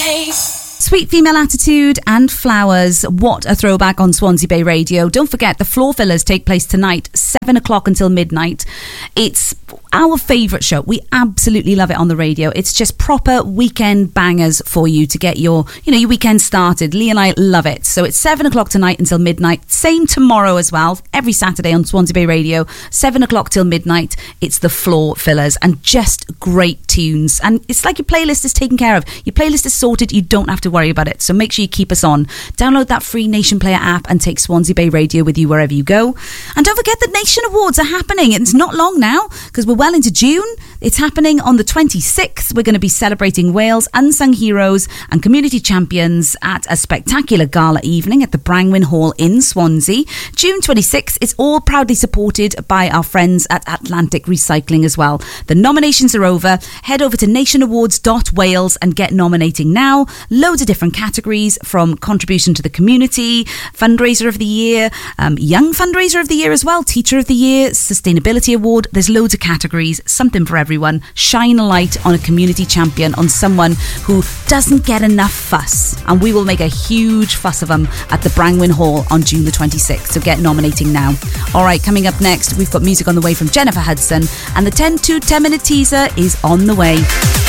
Bay. Sweet Female Attitude and Flowers. What a throwback on Swansea Bay Radio. Don't forget, the Floor Fillers take place tonight, 7 o'clock until midnight. It's our favourite show. We absolutely love it on the radio. It's just proper weekend bangers for you to get your weekend started. Lee and I love it. So it's 7 o'clock tonight until midnight. Same tomorrow as well. Every Saturday on Swansea Bay Radio, 7 o'clock till midnight. It's the Floor Fillers and just great tunes. And it's like your playlist is taken care of. Your playlist is sorted. You don't have to worry about it. So make sure you keep us on. Download that free Nation Player app and take Swansea Bay Radio with you wherever you go. And don't forget the Nation Awards are happening. It's not long now because we're well into June. It's happening on the 26th. We're going to be celebrating Wales unsung heroes and community champions at a spectacular gala evening at the Brangwyn Hall in Swansea. June 26th. It's all proudly supported by our friends at Atlantic Recycling as well. The nominations are over. Head over to nationawards.wales and get nominating now. Loads of different categories, from contribution to the community, fundraiser of the year, young fundraiser of the year as well, teacher of the year, sustainability award. There's loads of categories, something for everyone. Shine a light on a community champion, on someone who doesn't get enough fuss, and we will make a huge fuss of them at the Brangwyn Hall on June the 26th. So get nominating now. All right, coming up next, we've got music on the way from Jennifer Hudson, and the 10-minute teaser is on the way.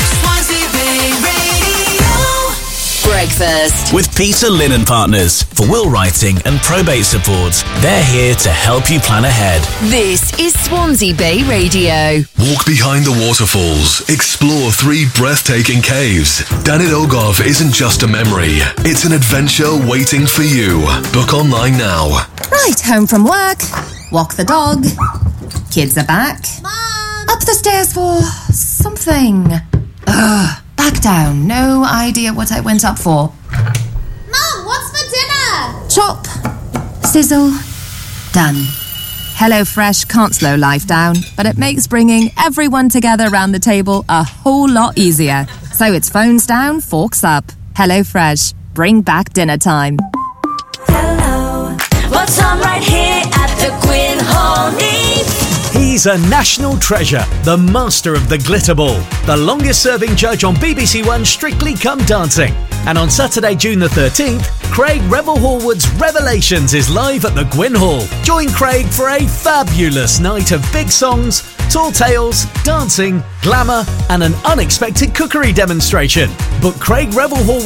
Breakfast with Peter Lynn & Partners. For will writing and probate support, they're here to help you plan ahead. This is Swansea Bay Radio. Walk behind the waterfalls. Explore 3 breathtaking caves. Danid Ogof isn't just a memory. It's an adventure waiting for you. Book online now. Right, home from work. Walk the dog. Kids are back. Mom! Up the stairs for something. Ugh. Back down. No idea what I went up for. Mom, what's for dinner? Chop. Sizzle. Done. HelloFresh can't slow life down, but it makes bringing everyone together around the table a whole lot easier. So it's phones down, forks up. HelloFresh. Bring back dinner time. Hello. What's on right here at the Gwyn Hall Needs? He's a national treasure, the master of the glitter ball, the longest serving judge on BBC One Strictly Come Dancing. And on Saturday, June the 13th, Craig Revel Horwood's Revelations is live at the Gwyn Hall. Join Craig for a fabulous night of big songs, tall tales, dancing, glamour and an unexpected cookery demonstration. Book Craig Revel Horwood